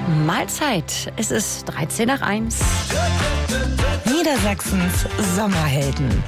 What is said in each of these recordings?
Mahlzeit. Es ist 13 nach 1. Niedersachsens Sommerhelden.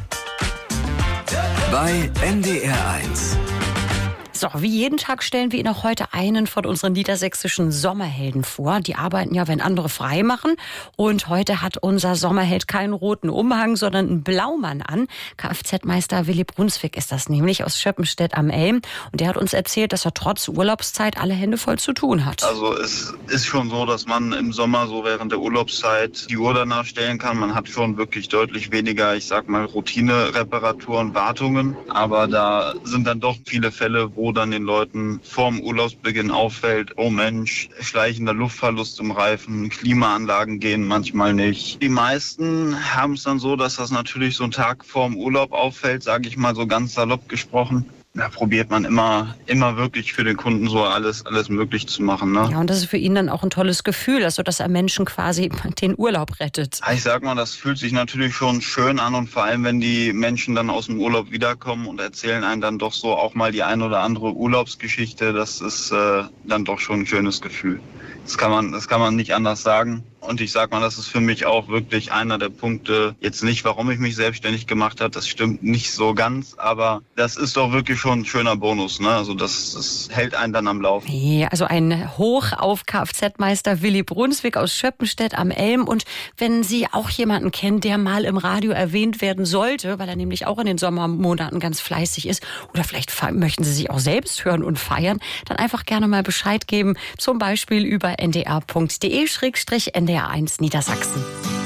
Bei NDR 1. So, wie jeden Tag stellen wir Ihnen auch heute einen von unseren niedersächsischen Sommerhelden vor. Die arbeiten ja, wenn andere frei machen. Und heute hat unser Sommerheld keinen roten Umhang, sondern einen Blaumann an. Kfz-Meister Willi Brunswick ist das nämlich aus Schöppenstedt am Elm. Und der hat uns erzählt, dass er trotz Urlaubszeit alle Hände voll zu tun hat. Also es ist schon so, dass man im Sommer so während der Urlaubszeit die Uhr danach stellen kann. Man hat schon wirklich deutlich weniger, ich sag mal, Routine-Reparaturen, Wartungen. Aber da sind dann doch viele Fälle, wo dann den Leuten vorm Urlaubsbeginn auffällt, oh Mensch, schleichender Luftverlust im Reifen, Klimaanlagen gehen manchmal nicht. Die meisten haben es dann so, dass das natürlich so einen Tag vorm Urlaub auffällt, sage ich mal so ganz salopp gesprochen. Da probiert man immer wirklich für den Kunden so alles möglich zu machen. Ne? Ja, und das ist für ihn dann auch ein tolles Gefühl, also dass er Menschen quasi den Urlaub rettet. Ich sag mal, das fühlt sich natürlich schon schön an und vor allem, wenn die Menschen dann aus dem Urlaub wiederkommen und erzählen einem dann doch so auch mal die ein oder andere Urlaubsgeschichte, das ist dann doch schon ein schönes Gefühl. Das kann man nicht anders sagen. Und ich sag mal, das ist für mich auch wirklich einer der Punkte, jetzt nicht, warum ich mich selbstständig gemacht habe, das stimmt nicht so ganz, aber das ist doch wirklich schon ein schöner Bonus, ne? Also das hält einen dann am Laufen. Ja, also ein Hoch auf Kfz-Meister Willi Brunswick aus Schöppenstedt am Elm. Und wenn Sie auch jemanden kennen, der mal im Radio erwähnt werden sollte, weil er nämlich auch in den Sommermonaten ganz fleißig ist, oder vielleicht möchten Sie sich auch selbst hören und feiern, dann einfach gerne mal Bescheid geben, zum Beispiel über ndr.de/ndr1 Niedersachsen.